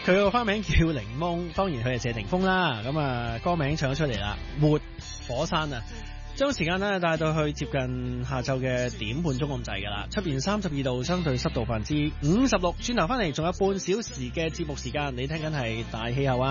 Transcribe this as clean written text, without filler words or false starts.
佢個花名叫檸檬，當然佢係謝霆鋒啦。咁啊，歌名唱咗出嚟啦，活火山啊！將時間咧帶到去接近下晝嘅點半鐘咁滯噶啦，出邊32度，相對濕度56%。轉頭翻嚟仲有半小時嘅節目時間，你聽緊係大氣候啊！